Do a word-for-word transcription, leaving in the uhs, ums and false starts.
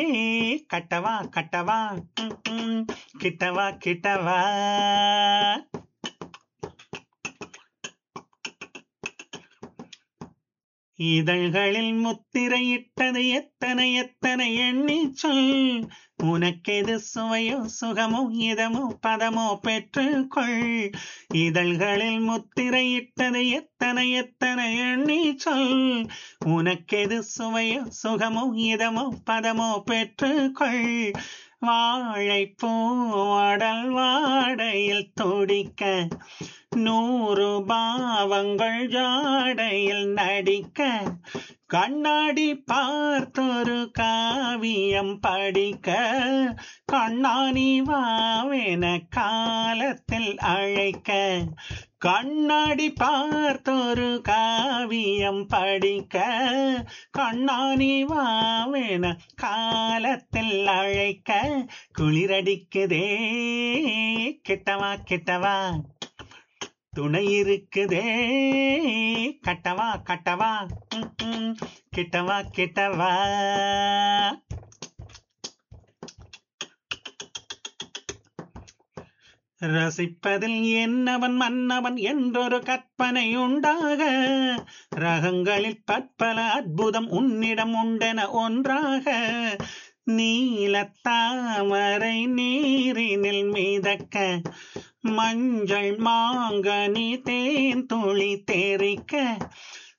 கட்டவா கட்டவா ம், ம். கிட்டவா கிட்டவா இதழ்களில் முத்திரையிட்டது எத்தனை எத்தனை எண்ணி சொல் உனக்கெது சுவையோ சுகமோ இதமோ பதமோ பெற்றுக்கொள் இதழ்களில் முத்திரையிட்டது எத்தனை எத்தனை எண்ணி சொல் உனக்கெது சுவையோ சுகமோ இதமோ பதமோ பெற்றுக்கொள் வாழைப்பூவடல் வாடையில் துடிக்க நூறு பாவங்கள் ஜாடையில் நடிக்க கண்ணாடி பார்த்தொரு காவியம் படிக்க கண்ணாணி வாவென காலத்தில் அழைக்க கண்ணாடி பார்த்தொரு காவியம் படிக்க கண்ணாணி வாவென காலத்தில் அழைக்க குளிரடிக்குதே கிட்டவா கிட்டவா துணை இருக்குதே கட்டவா கட்டவா ம், ம். கிட்டவா கிட்டவா ரசிப்பதில் என்னவன் மன்னவன் என்றொரு கற்பனை உண்டாக ரகங்களில் பற்பல அற்புதம் உன்னிடம் உண்டென ஒன்றாக நீலத்தாமரை நீரினில் மிதக்க மஞ்சள் மாங்கனி தேன் துளி தெறிக்க